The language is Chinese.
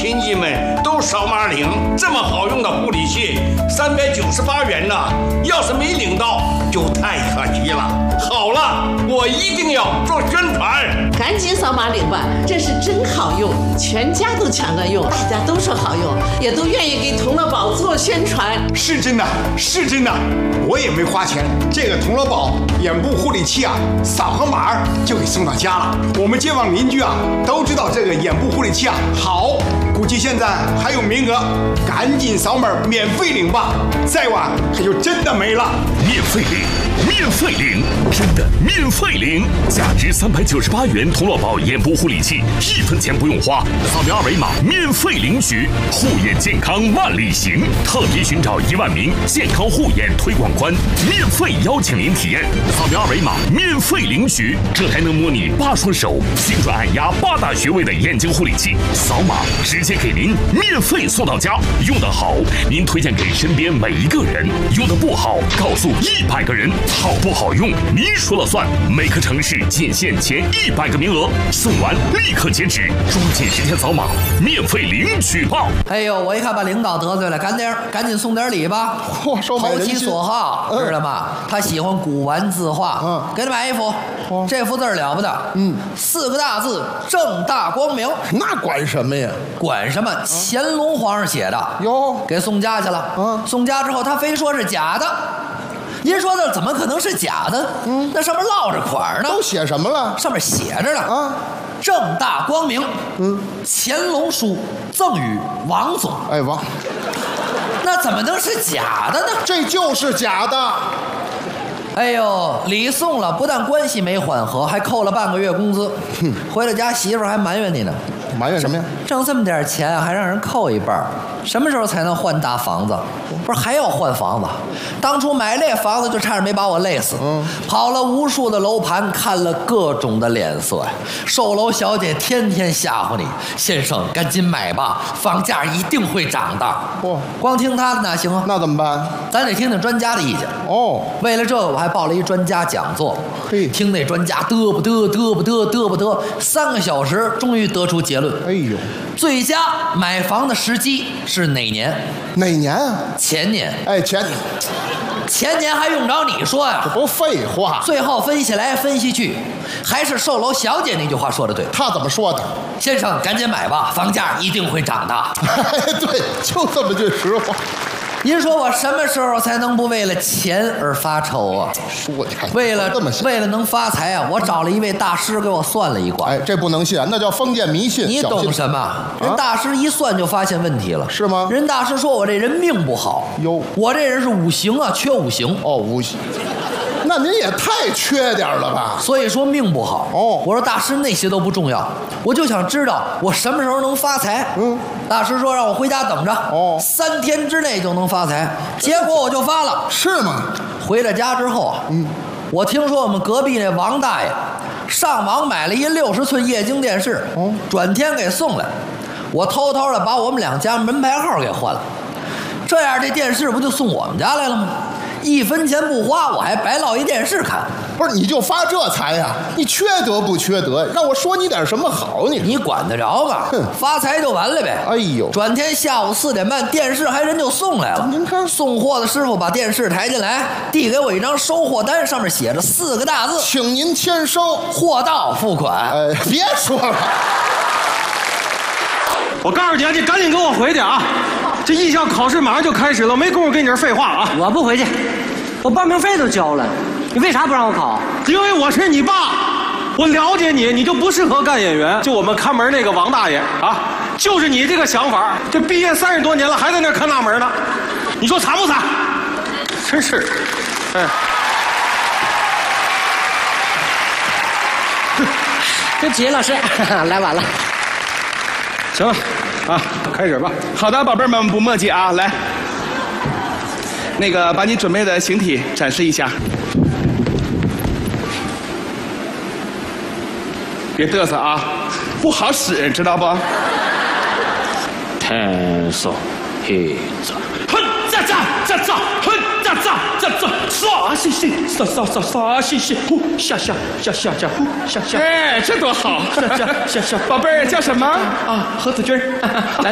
亲戚们都扫码领，这么好用的护理器，398元呢，要是没领到就太可惜了。好了，我一定要做宣传， 赶紧扫码领吧，这是真好用，全家都抢着用，大家都说好用，也都愿意给童乐宝做宣传。 是真的，是真的，我也没花钱，这个童乐宝眼部护理器啊，扫个码就给送到家了。我们街坊邻居啊都知道这个眼部护理器啊好，估计现在还有名额，赶紧扫码免费领吧，再晚可就真的没了。 免费领，免费领，真的免费领！价值398元童乐宝眼部护理器，1分钱不用花，扫描2维码免费领取，护眼健康万里行。特别寻找1万名健康护眼推广官，免费邀请您体验，扫描2维码免费领取，这还能模拟8双手精准按压8大穴位的眼睛护理器，扫码直接给您免费送到家。用得好，您推荐给身边每一个人；用得不好，告诉100个人。好不好用，您说了算。每个城市仅限前100个名额，送完立刻截止，抓紧时间扫码，免费领取吧。 哎呦，我一看把领导得罪了，赶紧送点礼吧。投其所好，知道吗？他喜欢古玩字画，给他买一幅。这幅字了不得，4个大字，正大光明。 那管什么呀？ 管什么？乾隆皇上写的哟， 给送家去了。送家之后，他非说是假的。您说的怎么可能是假的？那上面落着款呢。 都写什么了？ 上面写着呢正大光明。乾隆书赠与王总。 哎，王， 那怎么能是假的呢？ 这就是假的。 哎呦，礼送了，不但关系没缓和，还扣了半个月工资。回了家，媳妇儿还埋怨你呢。 埋怨什么呀？ 挣这么点钱还让人扣一半，什么时候才能换大房子？不是还要换房子？当初买这房子就差点没把我累死。跑了无数的楼盘，看了各种的脸色呀。售楼小姐天天吓唬你，先生赶紧买吧，房价一定会涨的。光听他的哪行啊？ 那怎么办？ 咱得听听专家的意见。为了这个，我还报了一专家讲座。听那专家嘚不嘚，3个小时，终于得出结论。 哎呦， 最佳买房的时机是哪年？ 哪年啊？ 前年。 哎， 前年还用着你说呀？ 这不废话。 最后分析来分析去，还是售楼小姐那句话说的对。 她怎么说的？ 先生赶紧买吧，房价一定会涨的。 哎，对，就这么句实话。 您说我什么时候才能不为了钱而发愁啊？ 说的为了能发财啊，我找了一位大师给我算了一卦。 哎，这不能信，那叫封建迷信。 你懂什么？人大师一算就发现问题了， 是吗？ 人大师说我这人命不好哟， 我这人是五行啊，缺五行。 五行。那您也太缺点了吧？ 所以说命不好。我说大师那些都不重要，我就想知道我什么时候能发财。大师说让我回家等着，3天之内就能发财。结果我就发了。 是吗？ 回了家之后我听说我们隔壁那王大爷上网买了一60寸液晶电视，转天给送来。我偷偷的把我们2家门牌号给换了，这样这电视不就送我们家来了吗？1分钱不花，我还白落一电视看。 不是，你就发这财呀？你缺德不缺德？让我说你点什么好？你管得着吗？发财就完了呗。 哎呦， 转天下午4点半，电视还人就送来了。 您看， 送货的师傅把电视抬进来，递给我一张收货单，上面写着4个大字： 请您签收， 货到付款。 别说了， 我告诉你啊，你赶紧给我回去啊！这艺校考试马上就开始了，没工夫跟你这废话啊！ 我不回去，我报名费都交了，你为啥不让我考？ 因为我是你爸，我了解你，你就不适合干演员。就我们看门那个王大爷啊，就是你这个想法，这毕业30多年了，还在那看大门呢，你说惨不惨？真是， 对不起，老师，来晚了。 行了，啊，开始吧。 好的，宝贝们不墨迹啊，来，那个把你准备的形体展示一下。别嘚瑟啊，不好使，知道不 ？pencil hit， 哼，哼，刷西西，刷西西，呼下，呼下。哎，这多好！下，宝贝儿叫什么？啊，何子君。来。